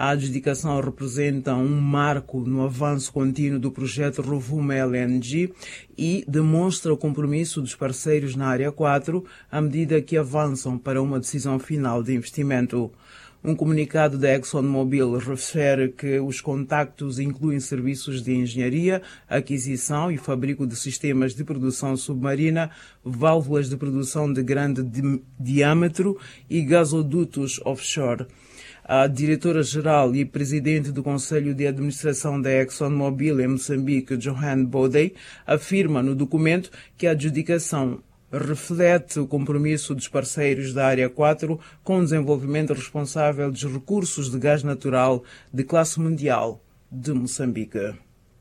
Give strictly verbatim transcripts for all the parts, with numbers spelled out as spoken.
A adjudicação representa um marco no avanço contínuo do projeto Rovuma L N G e demonstra o compromisso dos parceiros na área quatro à medida que avançam para uma decisão final de investimento. Um comunicado da ExxonMobil refere que os contactos incluem serviços de engenharia, aquisição e fabrico de sistemas de produção submarina, válvulas de produção de grande di- diâmetro e gasodutos offshore. A diretora-geral e presidente do Conselho de Administração da ExxonMobil em Moçambique, Johanne Bodey, afirma no documento que a adjudicação reflete o compromisso dos parceiros da Área quatro com o desenvolvimento responsável dos recursos de gás natural de classe mundial de Moçambique.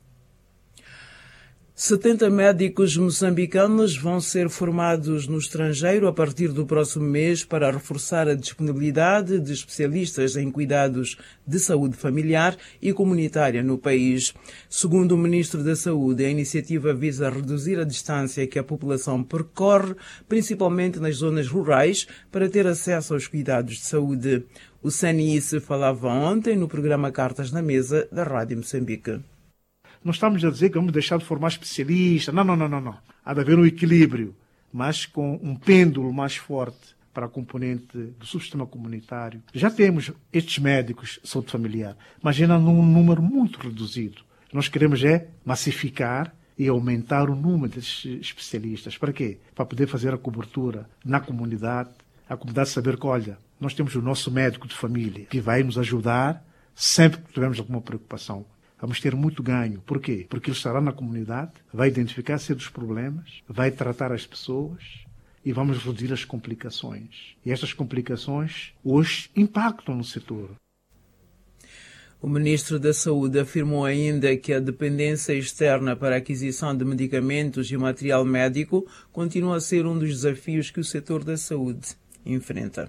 setenta médicos moçambicanos vão ser formados no estrangeiro a partir do próximo mês para reforçar a disponibilidade de especialistas em cuidados de saúde familiar e comunitária no país. Segundo o Ministro da Saúde, a iniciativa visa reduzir a distância que a população percorre, principalmente nas zonas rurais, para ter acesso aos cuidados de saúde. O C N I S falava ontem no programa Cartas na Mesa da Rádio Moçambique. Não estamos a dizer que vamos deixar de formar especialistas. Não, não, não, não, não. Há de haver um equilíbrio, mas com um pêndulo mais forte para a componente do subsistema comunitário. Já temos estes médicos de saúde familiar, mas ainda num número muito reduzido. Nós queremos é massificar e aumentar o número desses especialistas. Para quê? Para poder fazer a cobertura na comunidade, a comunidade saber que, olha, nós temos o nosso médico de família que vai nos ajudar sempre que tivermos alguma preocupação. Vamos ter muito ganho. Por quê? Porque ele estará na comunidade, vai identificar certos problemas, vai tratar as pessoas e vamos reduzir as complicações. E estas complicações hoje impactam no setor. O Ministro da Saúde afirmou ainda que a dependência externa para a aquisição de medicamentos e material médico continua a ser um dos desafios que o setor da saúde enfrenta.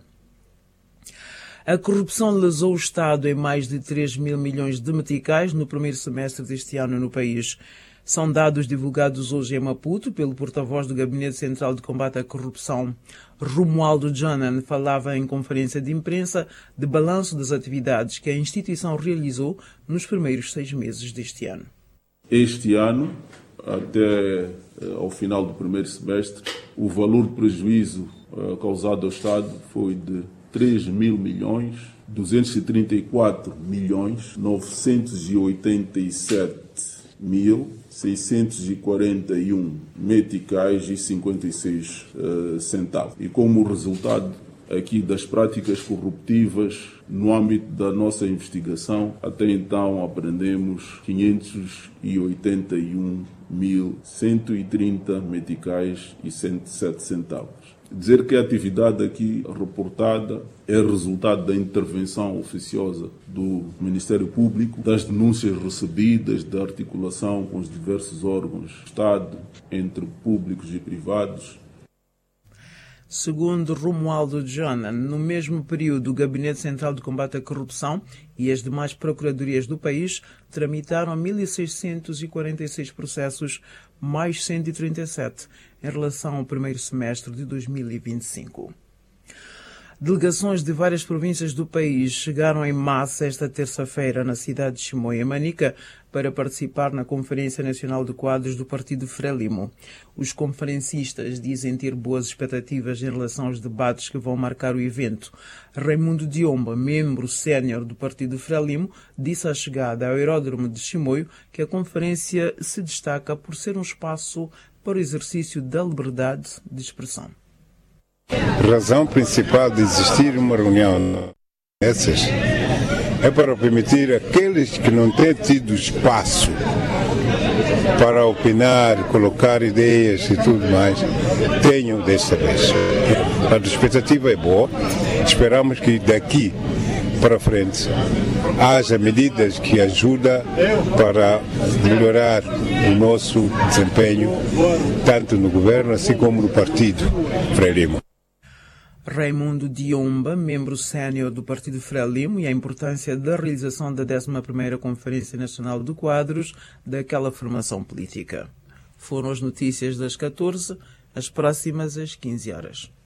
A corrupção lesou o Estado em mais de três mil milhões de meticais no primeiro semestre deste ano no país. São dados divulgados hoje em Maputo pelo porta-voz do Gabinete Central de Combate à Corrupção. Romualdo Jonan falava em conferência de imprensa de balanço das atividades que a instituição realizou nos primeiros seis meses deste ano. Este ano, até ao final do primeiro semestre, o valor de prejuízo causado ao Estado foi de três mil milhões, duzentos e trinta e quatro milhões, novecentos e oitenta e sete mil, seiscentos e quarenta e um meticais e cinquenta e seis uh, centavos. E como resultado aqui das práticas corruptivas no âmbito da nossa investigação, até então aprendemos quinhentos e oitenta e um mil, cento e trinta meticais e cento e sete centavos. Dizer que a atividade aqui reportada é resultado da intervenção oficiosa do Ministério Público, das denúncias recebidas, da articulação com os diversos órgãos do Estado, entre públicos e privados. Segundo Romualdo Jonan, no mesmo período, o Gabinete Central de Combate à Corrupção e as demais procuradorias do país tramitaram mil seiscentos e quarenta e seis processos, mais cento e trinta e sete em relação ao primeiro semestre de dois mil e vinte e cinco. Delegações de várias províncias do país chegaram em massa esta terça-feira na cidade de Chimoio, em Manica, para participar na Conferência Nacional de Quadros do Partido Frelimo. Os conferencistas dizem ter boas expectativas em relação aos debates que vão marcar o evento. Raimundo Diomba, membro sénior do Partido Frelimo, disse à chegada ao aeródromo de Chimoio que a conferência se destaca por ser um espaço para o exercício da liberdade de expressão. A razão principal de existir uma reunião dessas é para permitir àqueles que não têm tido espaço para opinar, colocar ideias e tudo mais, tenham desta vez. A expectativa é boa, esperamos que daqui para frente haja medidas que ajudem para melhorar o nosso desempenho, tanto no governo assim como no partido Frelimo. Raimundo Diomba, membro sénior do Partido Frelimo, e a importância da realização da décima primeira Conferência Nacional de Quadros daquela formação política. Foram as notícias das catorze, as próximas às quinze horas.